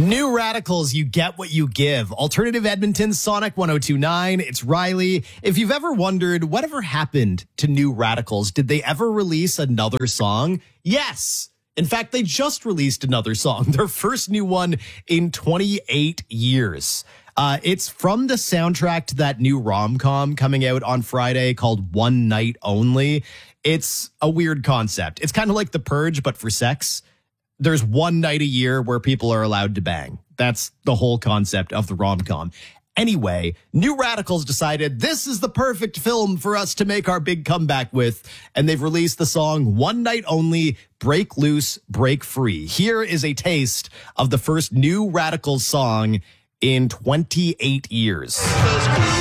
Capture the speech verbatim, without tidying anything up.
New Radicals, you get what you give. Alternative Edmonton, Sonic one oh two point nine. It's Riley. If you've ever wondered whatever happened to New Radicals, did they ever release another song? Yes. In fact, they just released another song, their first new one in twenty-eight years. Uh, it's from the soundtrack to that new rom-com coming out on Friday called One Night Only. It's a weird concept. It's kind of like The Purge, but for sex. There's one night a year where people are allowed to bang. That's the whole concept of the rom-com. Anyway, New Radicals decided this is the perfect film for us to make our big comeback with, and they've released the song One Night Only, Break Loose, Break Free. Here is a taste of the first New Radicals song in twenty-eight years.